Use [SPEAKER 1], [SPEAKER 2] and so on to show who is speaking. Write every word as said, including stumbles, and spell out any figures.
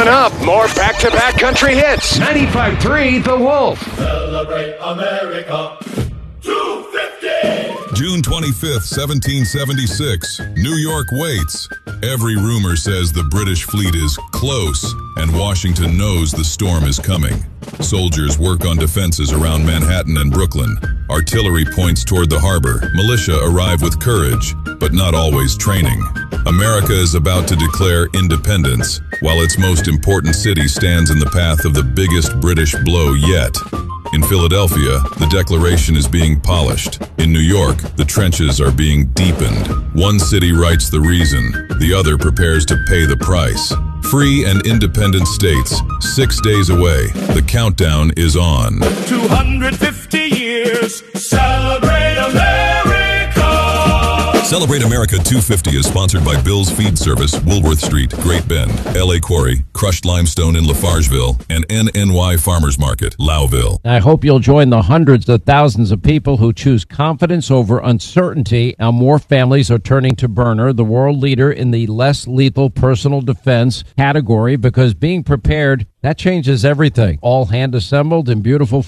[SPEAKER 1] up, more back-to-back country hits. ninety-five point three The Wolf.
[SPEAKER 2] Celebrate America. two fifty.
[SPEAKER 3] June twenty-fifth, seventeen seventy-six. New York waits. Every rumor says the British fleet is close, and Washington knows the storm is coming. Soldiers work on defenses around Manhattan and Brooklyn. Artillery points toward the harbor. Militia arrive with courage, but not always training. America is about to declare independence, while its most important city stands in the path of the biggest British blow yet. In Philadelphia, the Declaration is being polished. In New York, the trenches are being deepened. One city writes the reason, the other prepares to pay the price. Free and independent states, six days away. The countdown is on.
[SPEAKER 2] two hundred fifty years. Celebrate America.
[SPEAKER 3] Celebrate America two fifty is sponsored by Bill's Feed Service, Woolworth Street, Great Bend, L A Quarry, Crushed Limestone in Lafargeville, and N N Y Farmers Market, Lowville.
[SPEAKER 4] I hope you'll join the hundreds of thousands of people who choose confidence over uncertainty. Now more families are turning to Byrna, the world leader in the less lethal personal defense category, because being prepared, that changes everything. All hand assembled in beautiful